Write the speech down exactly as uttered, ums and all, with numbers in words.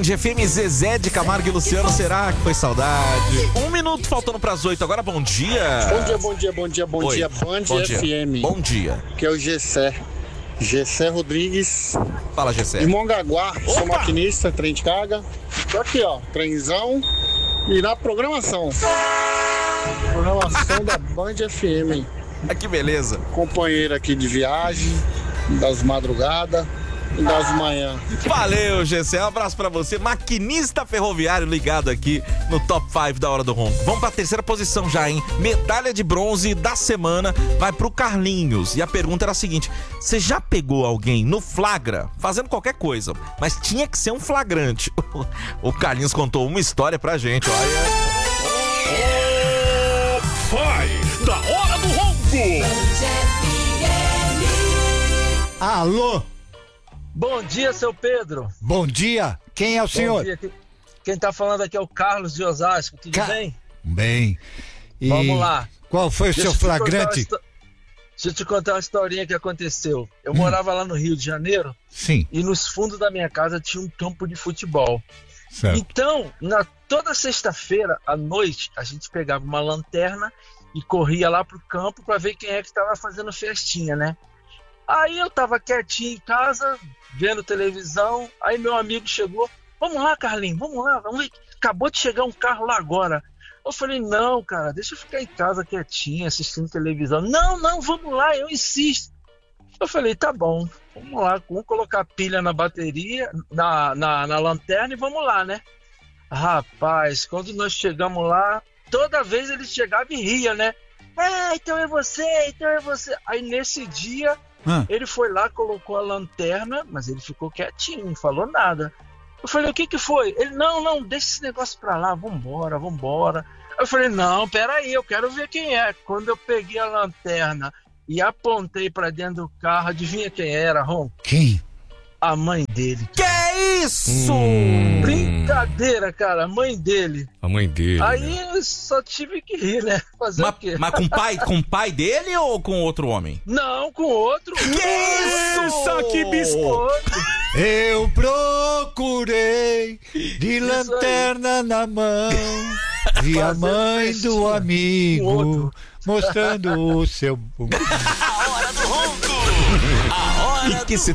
Band F M, Zezé de Camargo e Luciano, será que foi saudade? Um minuto faltando pras oito, agora bom dia. Bom dia, bom dia, bom dia, bom Oi. dia, Band Bom dia. F M. Bom dia. Que é o Gessé. Gessé Rodrigues, Fala, Gessé. de Mongaguá, sou Opa! maquinista, trem de carga. Tô aqui, ó, trenzão e na programação. Programação da Band F M. Ah, que beleza. Companheiro aqui de viagem, das madrugadas e das manhãs. Valeu, Gessé. Um abraço pra você. Maquinista ferroviário ligado aqui no Top cinco da Hora do Ronco. Vamos pra terceira posição já, hein? Medalha de bronze da semana vai pro Carlinhos. E a pergunta era a seguinte: você já pegou alguém no flagra, fazendo qualquer coisa, mas tinha que ser um flagrante? O Carlinhos contou uma história pra gente, olha. Five da Hora do Ronco. Alô? Bom dia, seu Pedro. Bom dia. Quem é o senhor? Bom dia. Quem tá falando aqui é o Carlos de Osasco. Tudo Ca... bem? Bem. E Vamos lá. Qual foi o Deixa seu flagrante? Histó... Deixa eu te contar uma historinha que aconteceu. Eu hum. morava lá no Rio de Janeiro. Sim. E nos fundos da minha casa tinha um campo de futebol. Certo. Então, na, toda sexta-feira à noite, a gente pegava uma lanterna e corria lá pro campo para ver quem é que estava fazendo festinha, né? Aí eu tava quietinho em casa, vendo televisão, aí meu amigo chegou, vamos lá, Carlinhos, vamos lá, vamos ver, acabou de chegar um carro lá agora. Eu falei, não, cara, deixa eu ficar em casa quietinho, assistindo televisão. Não, não, vamos lá, eu insisto. Eu falei, tá bom, vamos lá, vamos colocar pilha na bateria, na, na, na lanterna e vamos lá, né? Rapaz, quando nós chegamos lá, toda vez ele chegava e ria, né? É, então é você, então é você. Aí nesse dia... Hum. Ele foi lá, colocou a lanterna, mas ele ficou quietinho, não falou nada. Eu falei, o que que foi? Ele, não, não, deixa esse negócio pra lá, vambora, vambora. Eu falei, não, peraí, eu quero ver quem é. Quando eu peguei a lanterna e apontei pra dentro do carro, adivinha quem era, Ron? Quem? A mãe dele. Que isso? Hum. Brincadeira, cara, a mãe dele. A mãe dele. Aí né? eu só tive que rir, né? Fazer mas, o quê? Mas com o pai, com o pai dele ou com outro homem? Não, com outro. Que isso? Que biscoito! Eu procurei de lanterna na mão, vi a mãe do amigo mostrando o seu... A Hora do Ronco! A Hora que do